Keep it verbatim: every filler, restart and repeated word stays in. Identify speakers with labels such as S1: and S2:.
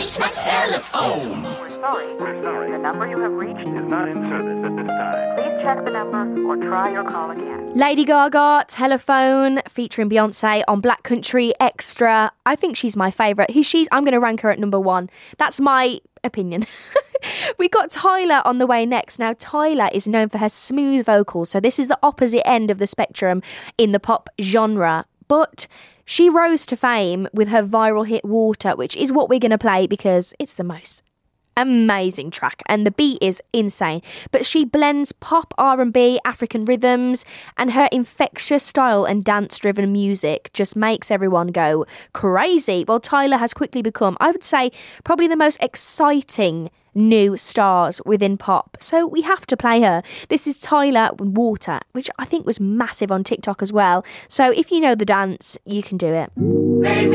S1: reach my telephone.
S2: We're sorry. We're sorry. The number you have reached is not in service at this time. Please check the number or try your call again.
S3: Lady Gaga, Telephone, featuring Beyonce on Black Country Extra. I think she's my favourite. Who she's? I'm going to rank her at number one. That's my opinion. We got Tyler on the way next. Now, Tyler is known for her smooth vocals, so this is the opposite end of the spectrum in the pop genre. But she rose to fame with her viral hit Water, which is what we're going to play because it's the most amazing track and the beat is insane. But she blends pop, R and B, African rhythms, and her infectious style and dance-driven music just makes everyone go crazy. Well, Tyler has quickly become, I would say, probably the most exciting new stars within pop. So we have to play her. This is Tyler Water, which I think was massive on TikTok as well. So if you know the dance, you can do it.